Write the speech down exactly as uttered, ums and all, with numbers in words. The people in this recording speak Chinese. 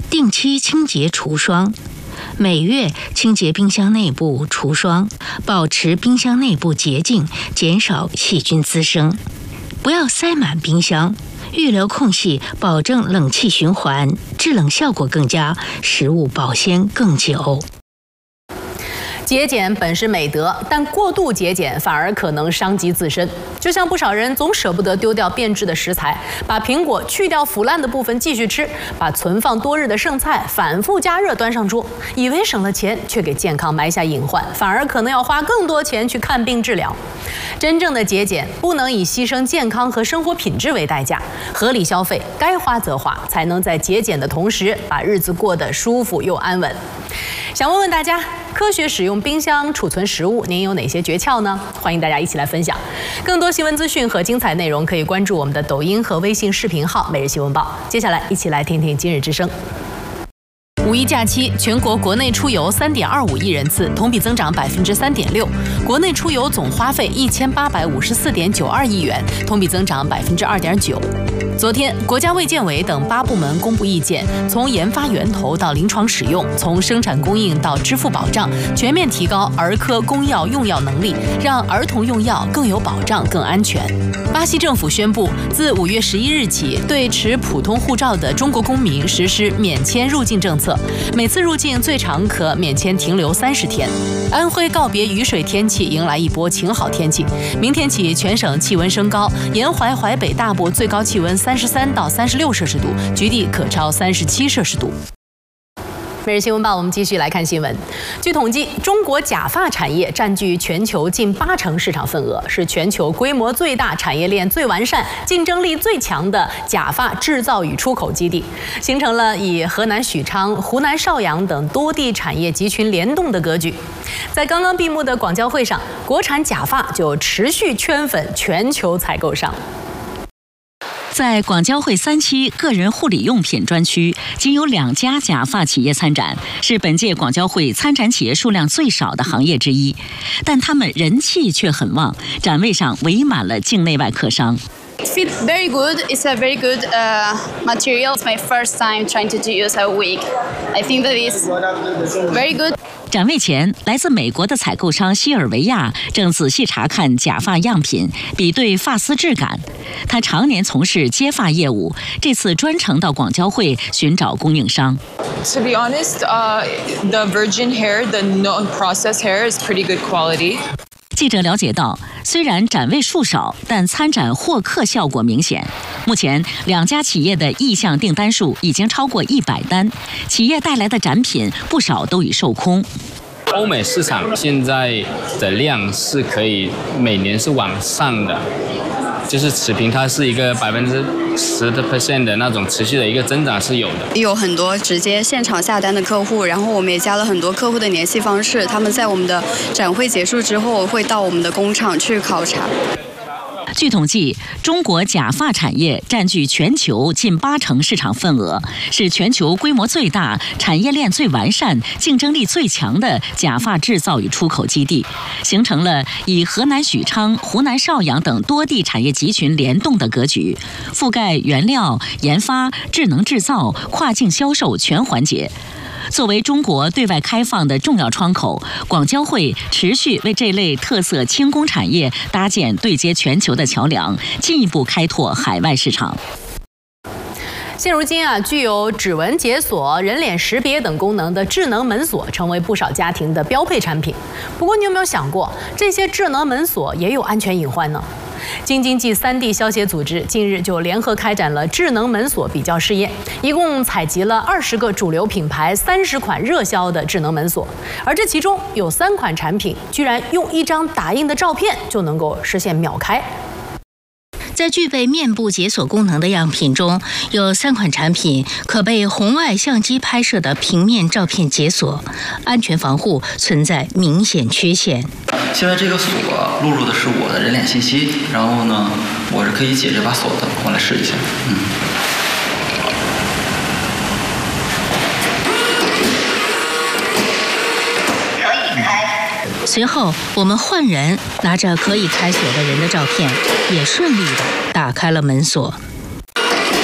定期清洁除霜。每月清洁冰箱内部除霜，保持冰箱内部洁净，减少细菌滋生。不要塞满冰箱，预留空隙，保证冷气循环，制冷效果更佳，食物保鲜更久。 节俭本是美德，但过度节俭反而可能伤及自身。就像不少人总舍不得丢掉变质的食材，把苹果去掉腐烂的部分继续吃，把存放多日的剩菜反复加热端上桌，以为省了钱，却给健康埋下隐患，反而可能要花更多钱去看病治疗。真正的节俭不能以牺牲健康和生活品质为代价，合理消费，该花则花，才能在节俭的同时把日子过得舒服又安稳。想问问大家，科学使用冰箱储存食物，您有哪些诀窍呢？欢迎大家一起来分享。更多新闻资讯和精彩内容，可以关注我们的抖音和微信视频号“每日新闻报”。接下来，一起来听听今日之声。五一假期，全国国内出游三点二五亿人次，同比增长百分之三点六。国内出游总花费一千八百五十四点九二亿元，同比增长百分之二点九。昨天，国家卫健委等八部门公布意见，从研发源头到临床使用，从生产供应到支付保障，全面提高儿科公药用药能力，让儿童用药更有保障、更安全。巴西政府宣布，自五月十一日起，对持普通护照的中国公民实施免签入境政策，每次入境最长可免签停留三十天。安徽告别雨水天气，迎来一波晴好天气。明天起，全省气温升高，沿淮、淮北大部最高气温三十三到三十六摄氏度，局地可超三十七摄氏度。每日新闻报，我们继续来看新闻。据统计，中国假发产业占据全球近八成市场份额，是全球规模最大、产业链最完善、竞争力最强的假发制造与出口基地，形成了以河南许昌、湖南邵阳等多地产业集群联动的格局。在刚刚闭幕的广交会上，国产假发就持续圈粉全球采购商。 在广交会三期个人护理用品专区，仅有两家假发企业参展，是本届广交会参展企业数量最少的行业之一，但他们人气却很旺，展位上围满了境内外客商。 It feels very good. It's a very good uh, material. It's my first time trying to use a wig. I think that it's very good. 展位前，来自美国的采购商西尔维亚正仔细查看假发样品，比对发丝质感。他常年从事接发业务，这次专程到广交会寻找供应商。 To be honest, uh, the virgin hair, the non-processed hair is pretty good quality. 记者了解到，虽然展位数少，但参展获客效果明显。目前，两家企业的意向订单数已经超过一百单，企业带来的展品不少都已售空。 欧美市场现在的量是可以每年是往上的，就是持平，它是一个百分之十的 percent 的那种持续的一个增长是有的。 有很多直接现场下单的客户，然后我们也加了很多客户的联系方式，他们在我们的展会结束之后会到我们的工厂去考察。 据统计，中国假发产业占据全球近八成市场份额，是全球规模最大、产业链最完善、竞争力最强的假发制造与出口基地，形成了以河南许昌、湖南邵阳等多地产业集群联动的格局，覆盖原料、研发、智能制造、跨境销售全环节。作为中国对外开放的重要窗口，广交会持续为这类特色轻工产业搭建对接全球的桥梁，进一步开拓海外市场。 现如今啊，具有指纹解锁、人脸识别等功能的智能门锁成为不少家庭的标配产品。不过，你有没有想过，这些智能门锁也有安全隐患呢？京津冀三地消协组织近日就联合开展了智能门锁比较试验，一共采集了二十个主流品牌三十款热销的智能门锁，而这其中有三款产品居然用一张打印的照片就能够实现秒开。 在具备面部解锁功能的样品中，有三款产品可被红外相机拍摄的平面照片解锁，安全防护存在明显缺陷。 现在这个锁录入的是我的人脸信息，然后呢，我是可以解这把锁的。我来试一下，嗯。 随后，我们换人拿着可以开锁的人的照片，也顺利地打开了门锁。